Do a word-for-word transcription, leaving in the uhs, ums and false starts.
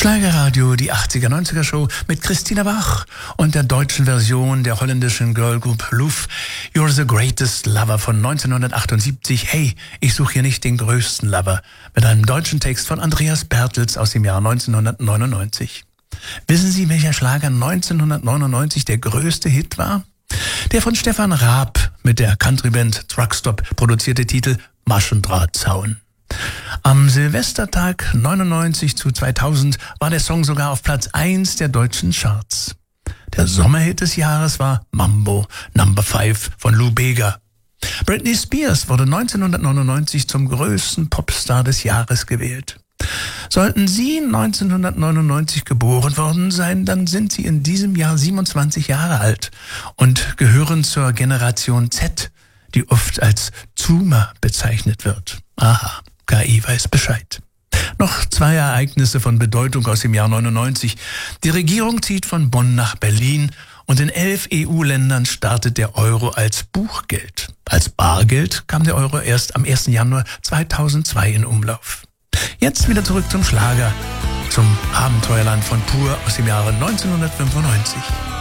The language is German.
Schlagerradio, die achtziger, neunziger Show mit Christina Bach und der deutschen Version der holländischen Girlgroup Loof, You're the Greatest Lover von neunzehnhundertachtundsiebzig. Hey, ich suche hier nicht den größten Lover, mit einem deutschen Text von Andreas Bertels aus dem Jahr neunzehnhundertneunundneunzig. Wissen Sie, welcher Schlager neunzehnhundertneunundneunzig der größte Hit war? Der von Stefan Raab mit der Countryband Truckstop produzierte Titel Maschendrahtzaun. Am Silvestertag neunundneunzig zu zweitausend war der Song sogar auf Platz eins der deutschen Charts. Der Sommerhit des Jahres war Mambo Number Five von Lou Bega. Britney Spears wurde neunzehnhundertneunundneunzig zum größten Popstar des Jahres gewählt. Sollten Sie neunzehnhundertneunundneunzig geboren worden sein, dann sind Sie in diesem Jahr siebenundzwanzig Jahre alt und gehören zur Generation Z, die oft als Zoomer bezeichnet wird. Aha. K I weiß Bescheid. Noch zwei Ereignisse von Bedeutung aus dem Jahr neunundneunzig. Die Regierung zieht von Bonn nach Berlin und in elf E U-Ländern startet der Euro als Buchgeld. Als Bargeld kam der Euro erst am ersten Januar zweitausendzwei in Umlauf. Jetzt wieder zurück zum Schlager, zum Abenteuerland von Pur aus dem Jahre neunzehnhundertfünfundneunzig.